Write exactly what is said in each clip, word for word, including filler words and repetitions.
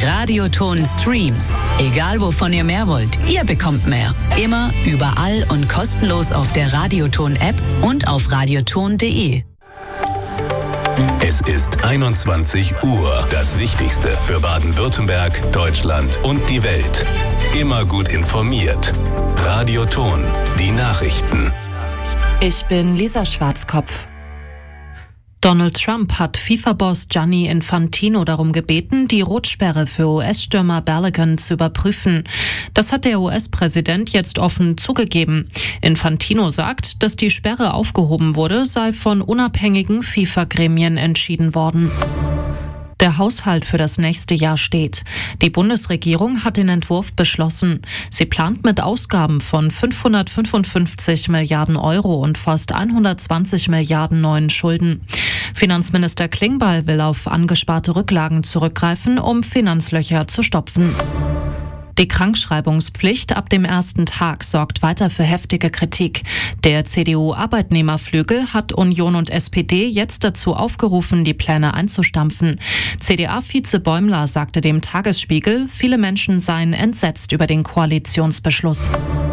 Radioton Streams. Egal wovon ihr mehr wollt, ihr bekommt mehr. Immer, überall und kostenlos auf der Radioton-App und auf radioton punkt de. Es ist einundzwanzig Uhr. Das Wichtigste für Baden-Württemberg, Deutschland und die Welt. Immer gut informiert. Radioton, die Nachrichten. Ich bin Lisa Schwarzkopf. Donald Trump hat FIFA-Boss Gianni Infantino darum gebeten, die Rotsperre für U S-Stürmer Balogun zu überprüfen. Das hat der U S-Präsident jetzt offen zugegeben. Infantino sagt, dass die Sperre aufgehoben wurde, sei von unabhängigen FIFA-Gremien entschieden worden. Der Haushalt für das nächste Jahr steht. Die Bundesregierung hat den Entwurf beschlossen. Sie plant mit Ausgaben von fünfhundertfünfundfünfzig Milliarden Euro und fast hundertzwanzig Milliarden neuen Schulden. Finanzminister Klingbeil will auf angesparte Rücklagen zurückgreifen, um Finanzlöcher zu stopfen. Die Krankschreibungspflicht ab dem ersten Tag sorgt weiter für heftige Kritik. Der C D U-Arbeitnehmerflügel hat Union und S P D jetzt dazu aufgerufen, die Pläne einzustampfen. C D A-Vize Bäumler sagte dem Tagesspiegel, viele Menschen seien entsetzt über den Koalitionsbeschluss.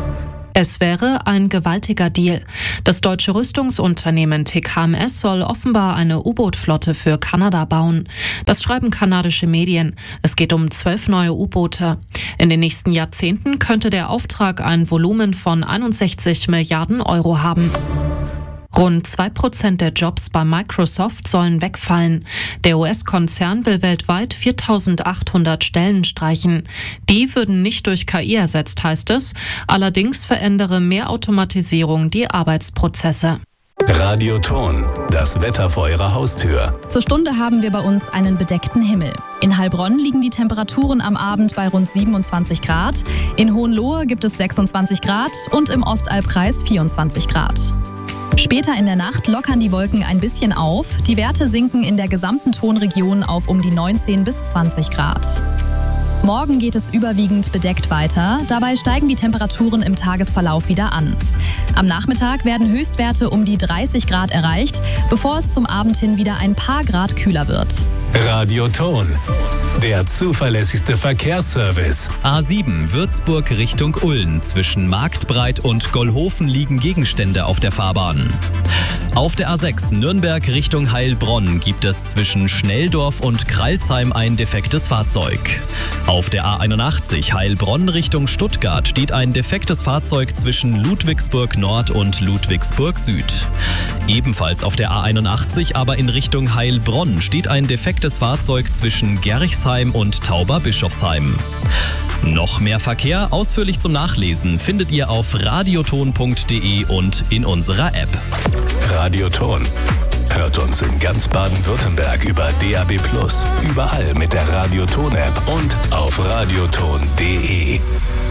Es wäre ein gewaltiger Deal. Das deutsche Rüstungsunternehmen T K M S soll offenbar eine U-Boot-Flotte für Kanada bauen. Das schreiben kanadische Medien. Es geht um zwölf neue U-Boote. In den nächsten Jahrzehnten könnte der Auftrag ein Volumen von einundsechzig Milliarden Euro haben. Rund zwei Prozent der Jobs bei Microsoft sollen wegfallen. Der U S-Konzern will weltweit viertausendachthundert Stellen streichen. Die würden nicht durch K I ersetzt, heißt es. Allerdings verändere mehr Automatisierung die Arbeitsprozesse. Radioton, das Wetter vor Ihrer Haustür. Zur Stunde haben wir bei uns einen bedeckten Himmel. In Heilbronn liegen die Temperaturen am Abend bei rund siebenundzwanzig Grad. In Hohenlohe gibt es sechsundzwanzig Grad und im Ostalbkreis vierundzwanzig Grad. Später in der Nacht lockern die Wolken ein bisschen auf. Die Werte sinken in der gesamten Tonregion auf um die neunzehn bis zwanzig Grad. Morgen geht es überwiegend bedeckt weiter. Dabei steigen die Temperaturen im Tagesverlauf wieder an. Am Nachmittag werden Höchstwerte um die dreißig Grad erreicht, bevor es zum Abend hin wieder ein paar Grad kühler wird. Radioton, der zuverlässigste Verkehrsservice. A sieben Würzburg Richtung Ulm. Zwischen Marktbreit und Gollhofen liegen Gegenstände auf der Fahrbahn. Auf der A sechs Nürnberg Richtung Heilbronn gibt es zwischen Schnelldorf und Kralsheim ein defektes Fahrzeug. Auf der A einundachtzig Heilbronn Richtung Stuttgart steht ein defektes Fahrzeug zwischen Ludwigsburg Nord und Ludwigsburg Süd. Ebenfalls auf der A einundachtzig, aber in Richtung Heilbronn, steht ein defektes Fahrzeug zwischen Gerchsheim und Tauberbischofsheim. Noch mehr Verkehr, ausführlich zum Nachlesen, findet ihr auf radioton punkt de und in unserer App. Radioton. Hört uns in ganz Baden-Württemberg über D A B plus, überall mit der Radioton-App und auf radioton punkt de.